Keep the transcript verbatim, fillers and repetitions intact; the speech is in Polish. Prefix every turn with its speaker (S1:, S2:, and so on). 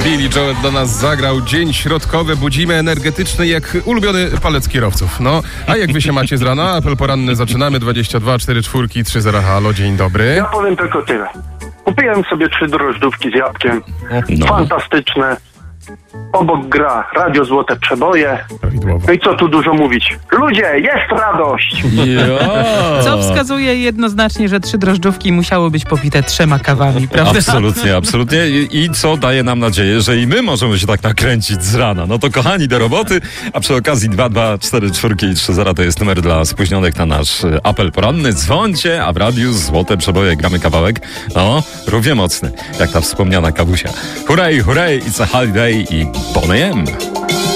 S1: Billy Joel do nas zagrał. Dzień środkowy, budzimy energetyczny jak ulubiony palec kierowców. No, a jak wy się macie z rana? Apel poranny zaczynamy. dwadzieścia dwa cztery cztery trzy zero. Halo, dzień dobry.
S2: Ja powiem tylko tyle. Kupiłem sobie trzy drożdżówki z jabłkiem.
S1: No.
S2: Fantastyczne. Obok gra Radio Złote Przeboje.
S1: Prawidłowo.
S2: No i co tu dużo mówić? Ludzie, jest radość!
S3: Jo.
S4: Co wskazuje jednoznacznie, że trzy drożdżówki musiały być popite trzema kawami, prawda?
S3: Absolutnie, absolutnie. I, I co daje nam nadzieję, że i my możemy się tak nakręcić z rana. No to kochani, do roboty. A przy okazji dwa dwa cztery cztery i trzy zero to jest numer dla spóźnionych na nasz e, apel poranny. Dzwońcie, a w radiu Złote Przeboje gramy kawałek. No, równie mocny, jak ta wspomniana kawusia. Hurray, hurray, it's a holiday i Boney M.